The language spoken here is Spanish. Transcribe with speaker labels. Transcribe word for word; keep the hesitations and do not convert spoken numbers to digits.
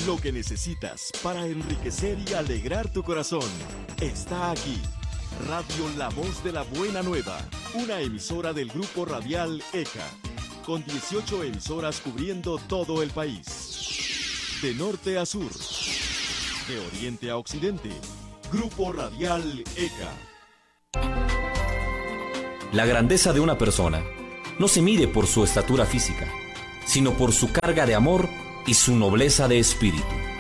Speaker 1: Lo que necesitas para enriquecer y alegrar tu corazón está aquí. Radio La Voz de la Buena Nueva, una emisora del Grupo Radial ECA, con dieciocho emisoras cubriendo todo el país. De norte a sur, de oriente a occidente, Grupo Radial ECA.
Speaker 2: La grandeza de una persona no se mide por su estatura física, sino por su carga de amor y su nobleza de espíritu.